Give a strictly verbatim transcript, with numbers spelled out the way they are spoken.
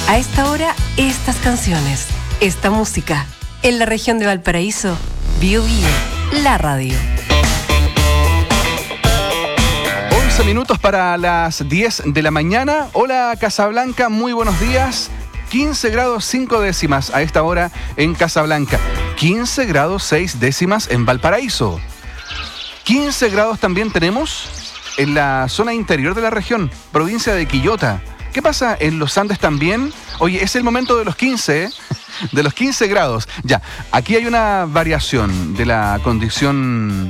A esta hora, estas canciones, esta música. En la región de Valparaíso, Bio Bio, la radio. once minutos para las diez de la mañana. Hola Casablanca, muy buenos días. quince grados cinco décimas a esta hora en Casablanca. quince grados seis décimas en Valparaíso. quince grados también tenemos en la zona interior de la región, provincia de Quillota. ¿Qué pasa en los Andes también? Oye, es el momento de los quince, ¿eh? De los quince grados. Ya, aquí hay una variación de la condición